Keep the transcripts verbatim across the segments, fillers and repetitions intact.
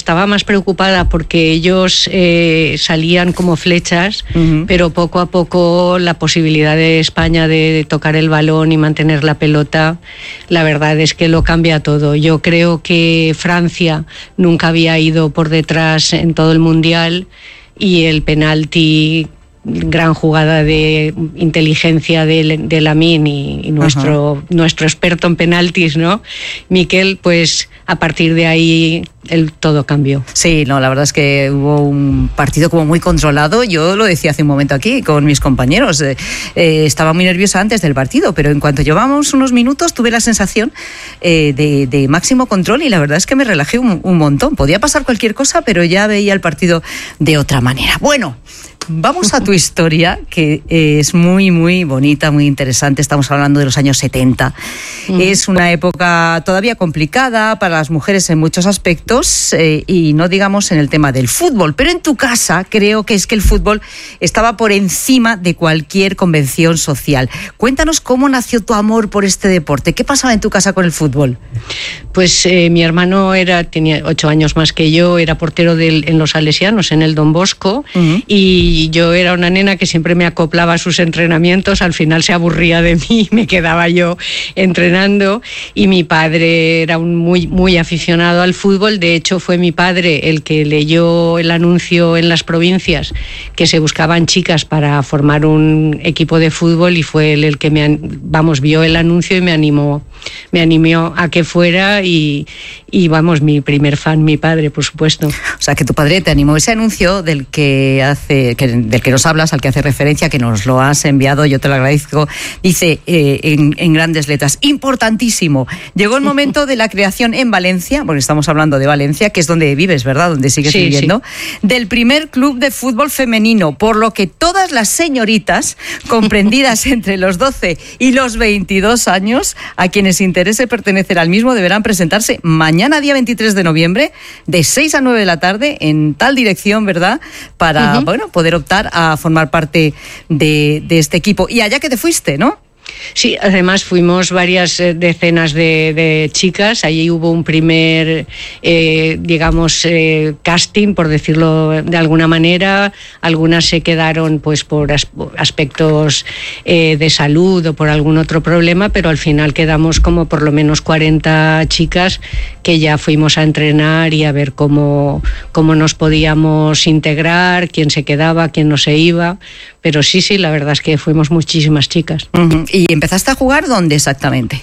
estaba más preocupada porque ellos eh, salían como flechas, uh-huh. pero poco a poco la posibilidad de España de, de tocar el balón y mantener la pelota, la verdad es que lo cambia todo. Yo creo que Francia nunca había ido por detrás en todo el Mundial y el penalti, gran jugada de inteligencia de, de Lamine y, y nuestro, nuestro experto en penaltis, ¿no? Miquel, pues a partir de ahí el todo cambió. Sí, no, la verdad es que hubo un partido como muy controlado. Yo lo decía hace un momento aquí con mis compañeros. Eh, eh, estaba muy nerviosa antes del partido, pero en cuanto llevábamos unos minutos tuve la sensación eh, de, de máximo control y la verdad es que me relajé un, un montón. Podía pasar cualquier cosa, pero ya veía el partido de otra manera. Bueno, vamos a tu historia, que es muy, muy bonita, muy interesante. Estamos hablando de los años setenta. Mm. Es una época todavía complicada para las mujeres en muchos aspectos, eh, y no digamos en el tema del fútbol. Pero en tu casa creo que es que el fútbol estaba por encima de cualquier convención social. Cuéntanos cómo nació tu amor por este deporte. ¿Qué pasaba en tu casa con el fútbol? Pues eh, mi hermano era, tenía ocho años más que yo, era portero del, en los Salesianos, en el Don Bosco, uh-huh. y Y yo era una nena que siempre me acoplaba a sus entrenamientos, al final se aburría de mí, me quedaba yo entrenando, y mi padre era un muy, muy aficionado al fútbol. De hecho, fue mi padre el que leyó el anuncio en las provincias que se buscaban chicas para formar un equipo de fútbol, y fue él el que me, vamos, vio el anuncio y me animó, me animó a que fuera, y, y vamos, mi primer fan, mi padre, por supuesto. O sea, que tu padre te animó. Ese anuncio del que hace... Que, del que nos hablas, al que hace referencia, que nos lo has enviado, yo te lo agradezco, dice eh, en, en grandes letras, importantísimo, llegó el momento de la creación en Valencia, porque estamos hablando de Valencia, que es donde vives, ¿verdad?, donde sigues sí, viviendo, sí. del primer club de fútbol femenino, por lo que todas las señoritas comprendidas entre los doce y los veintidós años, a quienes interese pertenecer al mismo, deberán presentarse mañana, día veintitrés de noviembre, de seis a nueve de la tarde, en tal dirección, ¿verdad?, para, uh-huh. bueno, poder optar a formar parte de, de este equipo. Y allá que te fuiste, ¿no? Sí, además fuimos varias decenas de, de chicas. Allí hubo un primer, eh, digamos, eh, casting, por decirlo de alguna manera. Algunas se quedaron pues por as- aspectos eh, de salud o por algún otro problema, pero al final quedamos como por lo menos cuarenta chicas que ya fuimos a entrenar y a ver cómo, cómo nos podíamos integrar, quién se quedaba, quién no se iba. Pero sí, sí, la verdad es que fuimos muchísimas chicas. Uh-huh. ¿Y empezaste a jugar dónde exactamente?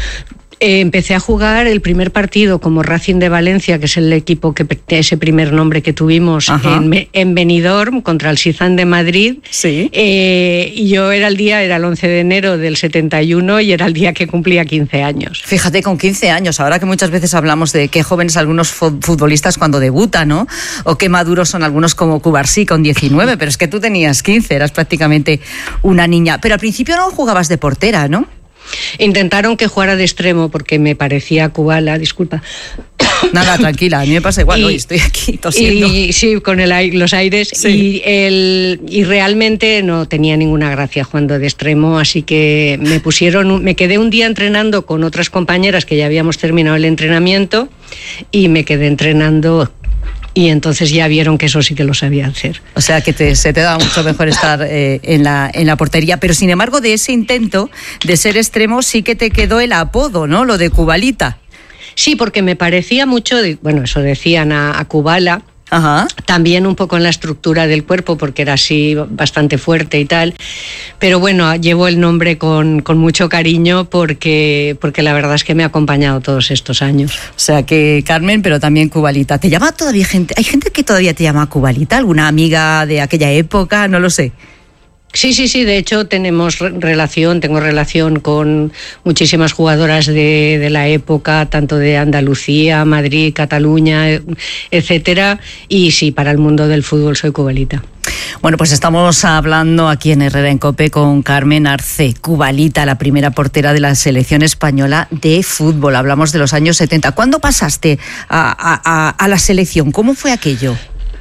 Eh, empecé a jugar el primer partido como Racing de Valencia, que es el equipo que ese primer nombre que tuvimos, en, en Benidorm contra el Sizán de Madrid. Sí. Eh, y yo era el día, era el once de enero del setenta y uno y era el día que cumplía quince años. Fíjate, con quince años, ahora que muchas veces hablamos de qué jóvenes algunos futbolistas cuando debutan, ¿no? O qué maduros son algunos como Cubarsí con diecinueve, pero es que tú tenías quince, eras prácticamente una niña. Pero al principio no jugabas de portera, ¿no? Intentaron que jugara de extremo porque me parecía Kubala, disculpa. Nada, tranquila, a mí me pasa igual, y, hoy estoy aquí tosiendo. Y, sí, con el, los aires, sí. y, el, y realmente no tenía ninguna gracia jugando de extremo, así que me pusieron, me quedé un día entrenando con otras compañeras que ya habíamos terminado el entrenamiento, y me quedé entrenando. Y entonces ya vieron que eso sí que lo sabía hacer. O sea, que te, se te da mucho mejor estar eh, en, la, en la portería. Pero sin embargo, de ese intento de ser extremo sí que te quedó el apodo, ¿no? Lo de Kubalita. Sí, porque me parecía mucho, de, bueno, eso decían a, a Kubala. Ajá. También un poco en la estructura del cuerpo, porque era así bastante fuerte y tal. Pero bueno, llevo el nombre con, con mucho cariño porque, porque la verdad es que me ha acompañado todos estos años. O sea que Carmen, pero también Kubalita. ¿Te llama todavía gente? ¿Hay gente que todavía te llama Kubalita? ¿Alguna amiga de aquella época? No lo sé. Sí, sí, sí, de hecho tenemos relación, tengo relación con muchísimas jugadoras de, de la época, tanto de Andalucía, Madrid, Cataluña, etcétera, y sí, para el mundo del fútbol soy Kubalita. Bueno, pues estamos hablando aquí en Herrera en COPE con Carmen Arce, Kubalita, la primera portera de la selección española de fútbol. Hablamos de los años setenta. ¿Cuándo pasaste a, a, a la selección? ¿Cómo fue aquello?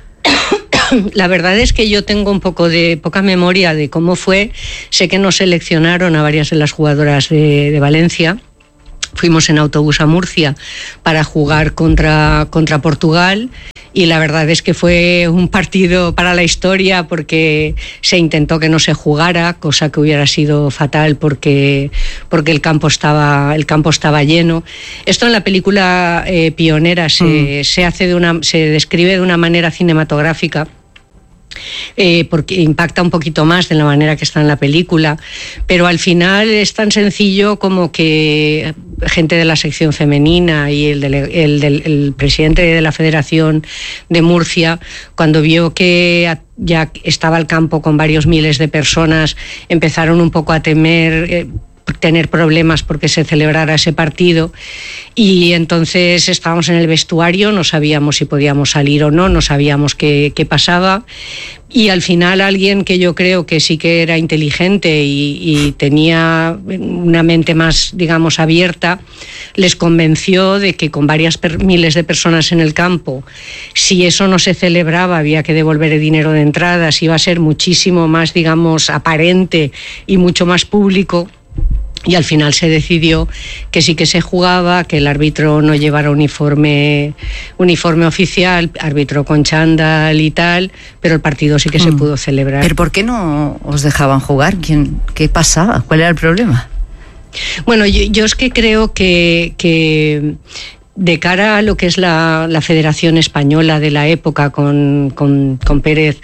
La verdad es que yo tengo un poco de poca memoria de cómo fue. Sé que nos seleccionaron a varias de las jugadoras de, de Valencia fuimos en autobús a Murcia para jugar contra, contra Portugal. Y la verdad es que fue un partido para la historia porque se intentó que no se jugara, cosa que hubiera sido fatal porque, porque el campo estaba, el campo estaba lleno. Esto en la película eh, Pionera se, mm. se hace de una, se describe de una manera cinematográfica. Eh, porque impacta un poquito más de la manera que está en la película, pero al final es tan sencillo como que gente de la sección femenina y el, dele, el, del, el presidente de la Federación de Murcia, cuando vio que ya estaba el campo con varios miles de personas, empezaron un poco a temer eh, tener problemas porque se celebrara ese partido, y entonces estábamos en el vestuario, no sabíamos si podíamos salir o no, no sabíamos qué, qué pasaba, y al final alguien que yo creo que sí que era inteligente y, y tenía una mente más, digamos, abierta, les convenció de que con varias per, miles de personas en el campo, si eso no se celebraba había que devolver el dinero de entradas, iba a ser muchísimo más, digamos, aparente y mucho más público. Y al final se decidió que sí que se jugaba, que el árbitro no llevara uniforme, uniforme oficial, árbitro con chándal y tal, pero el partido sí que mm. se pudo celebrar. ¿Pero por qué no os dejaban jugar? ¿Quién, qué pasaba? ¿Cuál era el problema? Bueno, yo, yo es que creo que... que de cara a lo que es la, la Federación Española de la época con, con, con Pérez,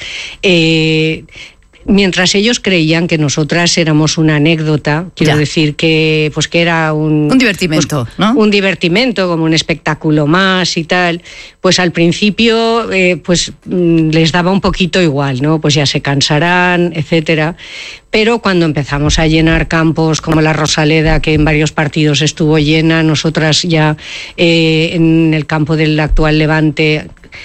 eh, mientras ellos creían que nosotras éramos una anécdota, quiero ya. decir que pues que era un... Un divertimento, pues, ¿no? Un divertimento, como un espectáculo más y tal, pues al principio eh, pues les daba un poquito igual, ¿no? Pues ya se cansarán, etcétera. Pero cuando empezamos a llenar campos como la Rosaleda, que en varios partidos estuvo llena, nosotras ya eh, en el campo del actual Levante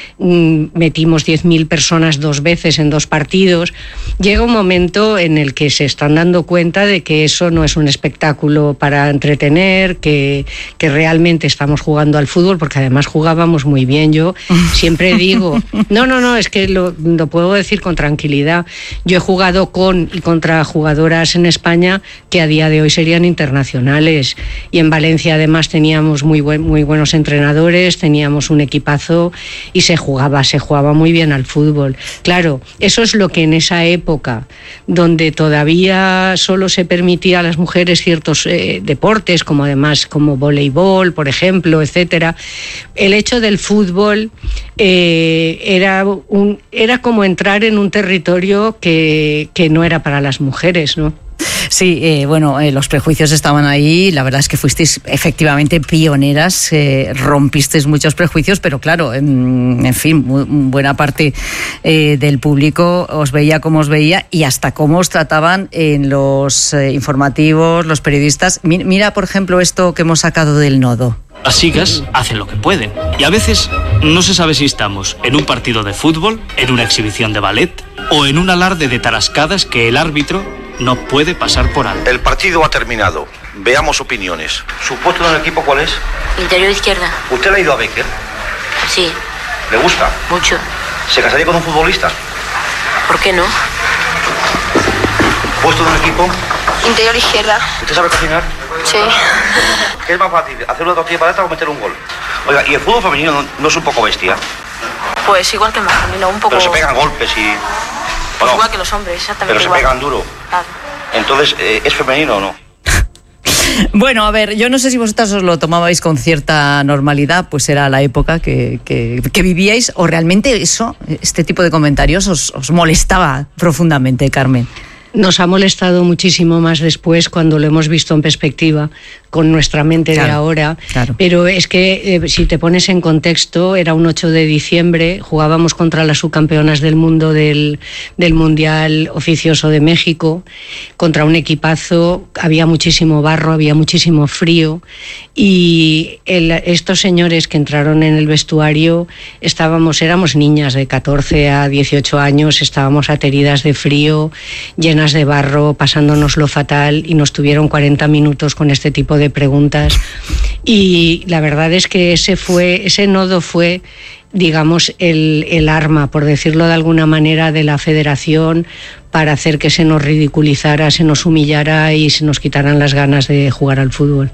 metimos diez mil personas dos veces en dos partidos, llega un momento en el que se están dando cuenta de que eso no es un espectáculo para entretener, que, que realmente estamos jugando al fútbol, porque además jugábamos muy bien. Yo siempre digo, no, no, no, es que lo, lo puedo decir con tranquilidad, yo he jugado con y contra jugadoras en España que a día de hoy serían internacionales, y en Valencia además teníamos muy, buen, muy buenos entrenadores, teníamos un equipazo y se jugaba, se jugaba muy bien al fútbol. Claro, eso es lo que en esa época, donde todavía solo se permitía a las mujeres ciertos eh, deportes, como además como voleibol, por ejemplo, etcétera, el hecho del fútbol eh, era, un, era como entrar en un territorio que, que no era para las mujeres, ¿no? Sí, eh, bueno, eh, los prejuicios estaban ahí, la verdad es que fuisteis efectivamente pioneras, eh, rompisteis muchos prejuicios, pero claro, en, en fin, muy, buena parte eh, del público os veía como os veía y hasta cómo os trataban en los eh, informativos, los periodistas. Mira, mira, por ejemplo, esto que hemos sacado del Nodo. Las chicas hacen lo que pueden y a veces no se sabe si estamos en un partido de fútbol, en una exhibición de ballet o en un alarde de tarascadas que el árbitro no puede pasar por alto. El partido ha terminado. Veamos opiniones. ¿Su puesto en el equipo cuál es? Interior izquierda. ¿Usted le ha ido a Becker? Sí. ¿Le gusta? Mucho. ¿Se casaría con un futbolista? ¿Por qué no? ¿Puesto en el equipo? Interior izquierda. ¿Usted sabe cocinar? Sí. ¿Qué es más fácil, hacer una tortilla de patata o meter un gol? Oiga, ¿y el fútbol femenino no, no es un poco bestia? Pues igual que el masculino, un poco... Pero se pegan golpes y... Pues no, igual que los hombres, exactamente pero igual. Se pegan duro. Claro. Entonces, eh, ¿es femenino o no? Bueno, a ver, yo no sé si vosotras os lo tomabais con cierta normalidad, pues era la época que, que, que vivíais, o realmente eso, este tipo de comentarios os, os molestaba profundamente, Carmen. Nos ha molestado muchísimo más después cuando lo hemos visto en perspectiva con nuestra mente claro, de ahora, claro. Pero es que eh, si te pones en contexto, era un ocho de diciembre, jugábamos contra las subcampeonas del mundo del, del Mundial Oficioso de México, contra un equipazo, había muchísimo barro, había muchísimo frío, y el, estos señores que entraron en el vestuario, estábamos, éramos niñas de catorce a dieciocho años, estábamos ateridas de frío, llenas de barro, pasándonos lo fatal, y nos tuvieron cuarenta minutos con este tipo de preguntas, y la verdad es que ese fue, ese nodo fue, digamos, el, el arma, por decirlo de alguna manera, de la federación para hacer que se nos ridiculizara, se nos humillara y se nos quitaran las ganas de jugar al fútbol.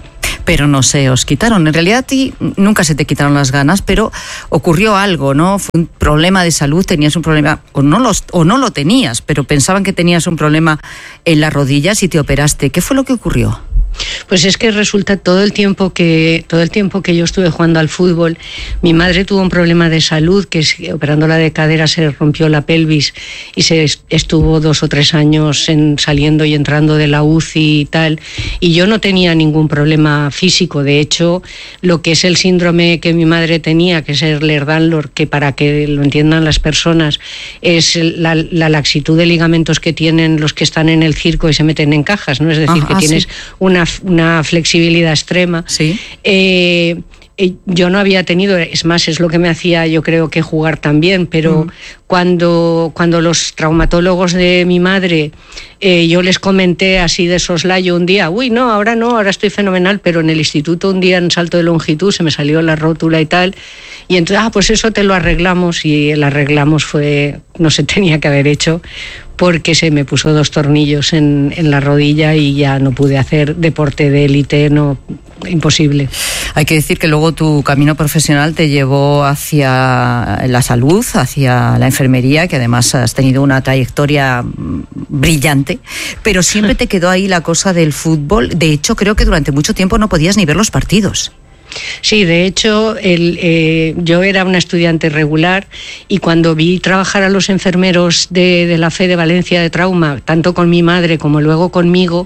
pero no se os quitaron. En realidad a ti nunca se te quitaron las ganas, pero ocurrió algo, ¿no? Fue un problema de salud, tenías un problema, o no, los, o no lo tenías, pero pensaban que tenías un problema en las rodillas y te operaste. ¿Qué fue lo que ocurrió? Pues es que resulta todo el tiempo que todo el tiempo que yo estuve jugando al fútbol, mi madre tuvo un problema de salud, que es que operándola de cadera se rompió la pelvis y se estuvo dos o tres años en, saliendo y entrando de la U C I y tal, y yo no tenía ningún problema físico. De hecho, lo que es el síndrome que mi madre tenía, que es el Ehlers-Danlos, que para que lo entiendan las personas es la, la laxitud de ligamentos que tienen los que están en el circo y se meten en cajas, ¿no? Es decir, ah, que ah, tienes sí. una una flexibilidad extrema. Sí. Eh, yo no había tenido, es más, es lo que me hacía yo creo que jugar también, pero mm. cuando, cuando los traumatólogos de mi madre, eh, yo les comenté así de soslayo un día, uy, no, ahora no, ahora estoy fenomenal, pero en el instituto un día en salto de longitud se me salió la rótula y tal, y entonces, ah, pues eso te lo arreglamos, y el arreglamos fue, no se tenía que haber hecho, porque se me puso dos tornillos en, en la rodilla y ya no pude hacer deporte de élite, no, imposible. Hay que decir que luego tu camino profesional te llevó hacia la salud, hacia la enfermería, que además has tenido una trayectoria brillante, pero siempre te quedó ahí la cosa del fútbol. De hecho, creo que durante mucho tiempo no podías ni ver los partidos. Sí, de hecho, el, eh, yo era una estudiante regular y cuando vi trabajar a los enfermeros de, de la F E de Valencia de trauma, tanto con mi madre como luego conmigo,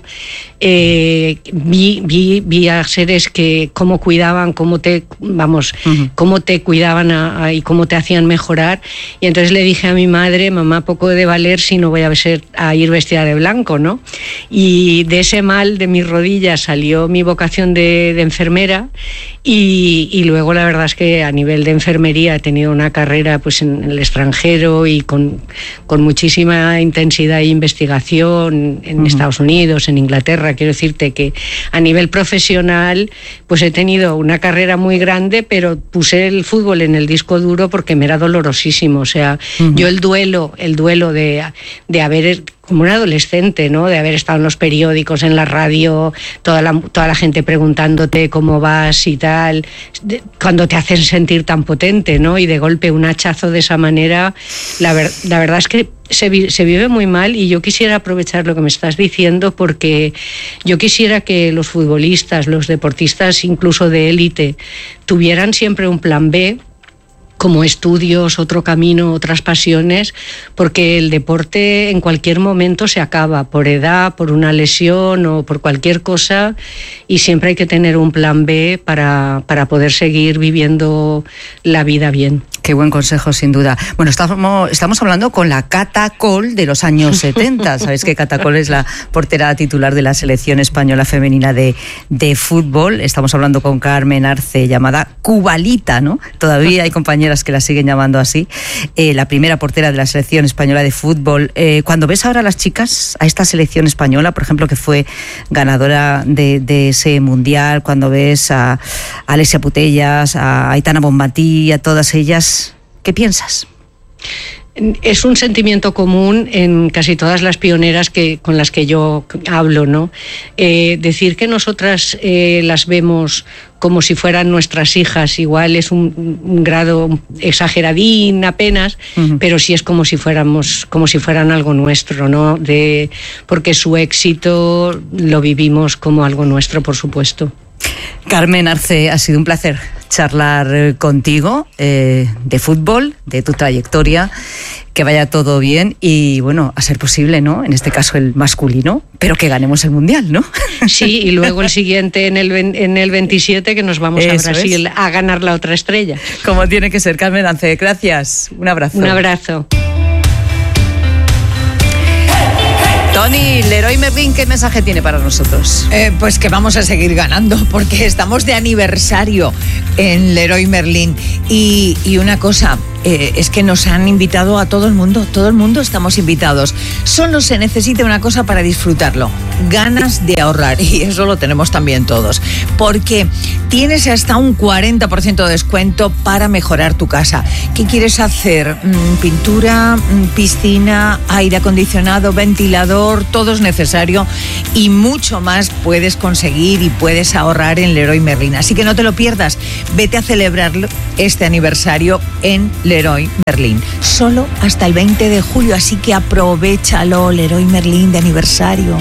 eh, vi, vi, vi a seres que cómo cuidaban, cómo te, vamos, uh-huh. cómo te cuidaban a, a, y cómo te hacían mejorar. Y entonces le dije a mi madre, mamá, poco de valer si no voy a, ser, a ir vestida de blanco, ¿no? Y de ese mal de mis rodillas salió mi vocación de, de enfermera. Y, y luego la verdad es que a nivel de enfermería he tenido una carrera pues en el extranjero y con, con muchísima intensidad e investigación en uh-huh. Estados Unidos, en Inglaterra. Quiero decirte que a nivel profesional pues he tenido una carrera muy grande, pero puse el fútbol en el disco duro porque me era dolorosísimo. O sea, uh-huh. yo el duelo, el duelo de, de haber... como un adolescente, ¿no? De haber estado en los periódicos, en la radio, toda la, toda la gente preguntándote cómo vas y tal, de, cuando te hacen sentir tan potente, ¿no? Y de golpe un hachazo de esa manera, la, ver, la verdad es que se, se vive muy mal, y yo quisiera aprovechar lo que me estás diciendo porque yo quisiera que los futbolistas, los deportistas incluso de élite, tuvieran siempre un plan B, como estudios, otro camino, otras pasiones, porque el deporte en cualquier momento se acaba, por edad, por una lesión o por cualquier cosa, y siempre hay que tener un plan B para, para poder seguir viviendo la vida bien. Qué buen consejo, sin duda. Bueno, estamos, estamos hablando con la Cata Coll de los años setenta. Sabéis que Cata Coll es la portera titular de la selección española femenina de, de fútbol. Estamos hablando con Carmen Arce, llamada Cubalita, ¿no? Todavía hay compañeras que la siguen llamando así. Eh, la primera portera de la selección española de fútbol. Eh, cuando ves ahora a las chicas, a esta selección española, por ejemplo, que fue ganadora de, de ese mundial, cuando ves a, a Alessia Putellas, a Aitana Bonmatí, a todas ellas, ¿qué piensas? Es un sentimiento común en casi todas las pioneras que, con las que yo hablo, ¿no? Eh, decir que nosotras eh, las vemos como si fueran nuestras hijas, igual es un, un grado exageradín apenas, uh-huh. pero sí es como si fuéramos, como si fueran algo nuestro, ¿no? De, porque su éxito lo vivimos como algo nuestro, por supuesto. Carmen Arce, ha sido un placer charlar contigo eh, de fútbol, de tu trayectoria, que vaya todo bien y, bueno, a ser posible, ¿no? En este caso el masculino, pero que ganemos el Mundial, ¿no? Sí, y luego el siguiente en el, en el veintisiete que nos vamos Eso a Brasil es. a ganar la otra estrella. Como tiene que ser, Carmen Arce, gracias. Un abrazo. Un abrazo. Tony, Leroy Merlin, ¿qué mensaje tiene para nosotros? Eh, pues que vamos a seguir ganando, porque estamos de aniversario en Leroy Merlin. Y, y una cosa, eh, es que nos han invitado a todo el mundo, todo el mundo estamos invitados. Solo se necesita una cosa para disfrutarlo, ganas de ahorrar, y eso lo tenemos también todos, porque tienes hasta un cuarenta por ciento de descuento para mejorar tu casa. ¿Qué quieres hacer? Pintura, piscina, aire acondicionado, ventilador, todo es necesario y mucho más puedes conseguir y puedes ahorrar en Leroy Merlin. Así que no te lo pierdas, vete a celebrar este aniversario en Leroy Merlin, solo hasta el veinte de julio, así que aprovéchalo. Leroy Merlin de aniversario.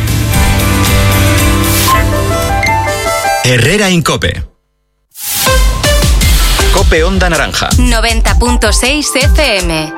Herrera Incope. Cope Onda Naranja. noventa punto seis F M.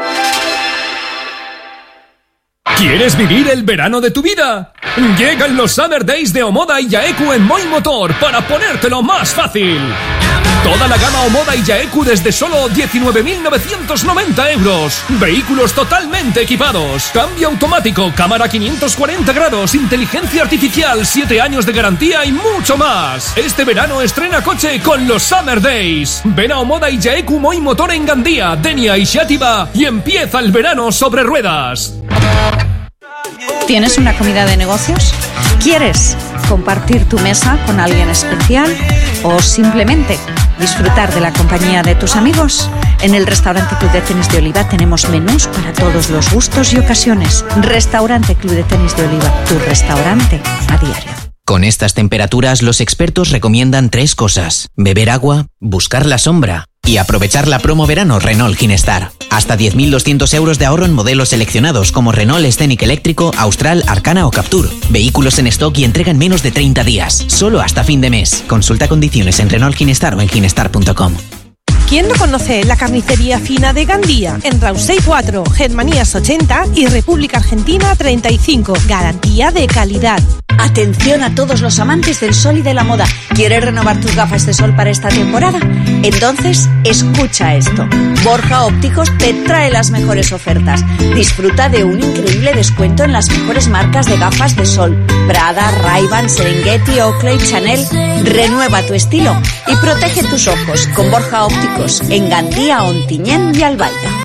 ¿Quieres vivir el verano de tu vida? Llegan los Summer Days de Omoda y Yaeku en Moi Motor para ponértelo más fácil. Toda la gama Omoda y Yaeku desde solo diecinueve mil novecientos noventa euros. Vehículos totalmente equipados. Cambio automático, cámara quinientos cuarenta grados, inteligencia artificial, siete años de garantía y mucho más. Este verano estrena coche con los Summer Days. Ven a Omoda y Yaeku Moi Motor en Gandía, Denia y Xàtiva y empieza el verano sobre ruedas. ¿Tienes una comida de negocios? ¿Quieres compartir tu mesa con alguien especial o simplemente disfrutar de la compañía de tus amigos? En el Restaurante Club de Tenis de Oliva tenemos menús para todos los gustos y ocasiones. Restaurante Club de Tenis de Oliva, tu restaurante a diario. Con estas temperaturas, los expertos recomiendan tres cosas: beber agua, buscar la sombra y aprovechar la promo verano Renault Ginestar. Hasta diez mil doscientos euros de ahorro en modelos seleccionados como Renault Scenic Eléctrico, Austral, Arcana o Captur. Vehículos en stock y entrega en menos de treinta días. Solo hasta fin de mes. Consulta condiciones en Renault Ginestar o en ginestar punto com. ¿Quién no conoce la carnicería fina de Gandía? En Rausey cuatro, Germanías ochenta y República Argentina treinta y cinco. Garantía de calidad. Atención a todos los amantes del sol y de la moda. ¿Quieres renovar tus gafas de sol para esta temporada? Entonces, escucha esto. Borja Ópticos te trae las mejores ofertas. Disfruta de un increíble descuento en las mejores marcas de gafas de sol. Prada, Ray-Ban, Serengeti, Oakley, Chanel. Renueva tu estilo y protege tus ojos con Borja Ópticos en Gandía, Ontinyent y Albaida.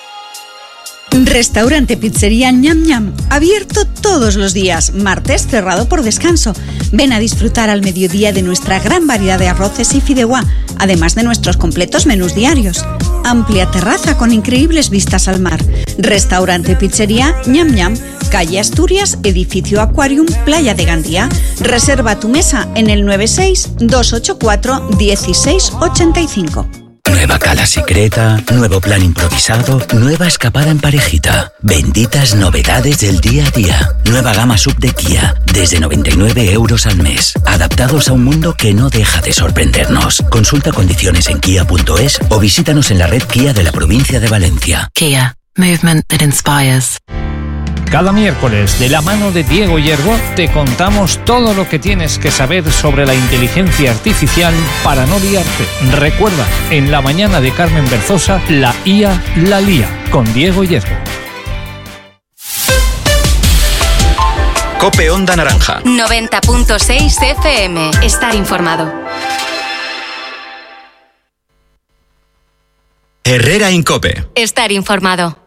Restaurante Pizzería Ñam Ñam, abierto todos los días, martes cerrado por descanso. Ven a disfrutar al mediodía de nuestra gran variedad de arroces y fideuá, además de nuestros completos menús diarios. Amplia terraza con increíbles vistas al mar. Restaurante Pizzería Ñam Ñam, calle Asturias, edificio Aquarium, Playa de Gandía. Reserva tu mesa en el nueve seis dos ocho cuatro uno seis ocho cinco. Nueva cala secreta, nuevo plan improvisado, nueva escapada en parejita. Benditas novedades del día a día. Nueva gama sub de Kia, desde noventa y nueve euros al mes. Adaptados a un mundo que no deja de sorprendernos. Consulta condiciones en kia punto es o visítanos en la red Kia de la provincia de Valencia. Kia, movement that inspires. Cada miércoles, de la mano de Diego Hiergo, te contamos todo lo que tienes que saber sobre la inteligencia artificial para no liarte. Recuerda, en la mañana de Carmen Berzosa, la I A la lía, con Diego Hiergo. Cope Onda Naranja. noventa punto seis F M. Estar informado. Herrera Incope. Estar informado.